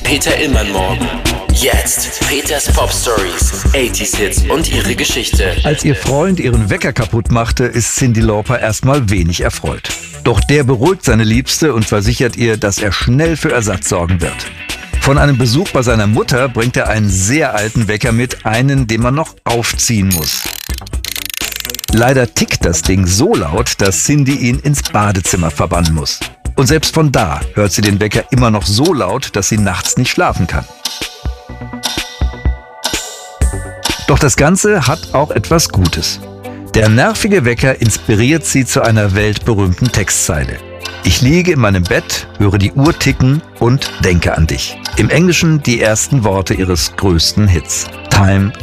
Peter Illmann morgen. Jetzt Peters Pop Stories, 80s Hits und ihre Geschichte. Als ihr Freund ihren Wecker kaputt machte, ist Cyndi Lauper erstmal wenig erfreut. Doch der beruhigt seine Liebste und versichert ihr, dass er schnell für Ersatz sorgen wird. Von einem Besuch bei seiner Mutter bringt er einen sehr alten Wecker mit, einen, den man noch aufziehen muss. Leider tickt das Ding so laut, dass Cyndi ihn ins Badezimmer verbannen muss. Und selbst von da hört sie den Wecker immer noch so laut, dass sie nachts nicht schlafen kann. Doch das Ganze hat auch etwas Gutes. Der nervige Wecker inspiriert sie zu einer weltberühmten Textzeile. Ich liege in meinem Bett, höre die Uhr ticken und denke an dich. Im Englischen die ersten Worte ihres größten Hits. Time